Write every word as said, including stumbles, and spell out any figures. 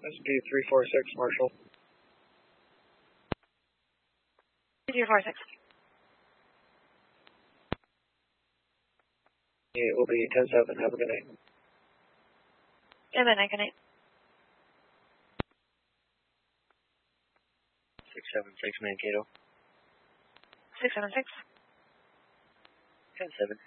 This would be three four six, Marshall. three four six. It will be ten seven. Have a good night. Good night, good night. six seven six, Mankato. six seven six. ten seven.